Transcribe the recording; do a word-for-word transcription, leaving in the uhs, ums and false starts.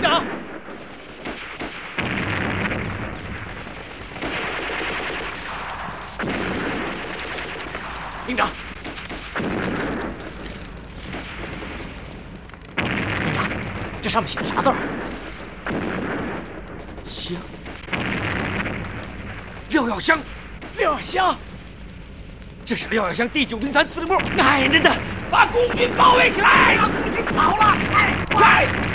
营长。营长。营长，这上面写的啥字儿？ 香。廖耀湘。 廖耀湘。 这是廖耀湘第九兵团司令部安排的， 把共军包围起来，让共军跑了！快快！